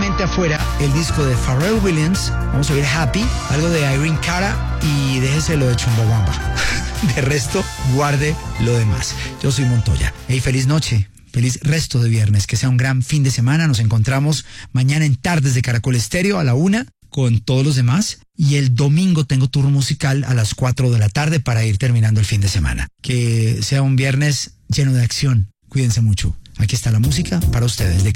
solamente afuera el disco de Pharrell Williams. Vamos a oír Happy, algo de Irene Cara y déjese lo de Chumbawamba. De resto, guarde lo demás. Yo soy Montoya. Hey, feliz noche. Feliz resto de viernes. Que sea un gran fin de semana. Nos encontramos mañana en Tardes de Caracol Estéreo a la 1 con todos los demás. Y el domingo tengo turno musical a las 4 de la tarde para ir terminando el fin de semana. Que sea un viernes lleno de acción. Cuídense mucho. Aquí está la música para ustedes.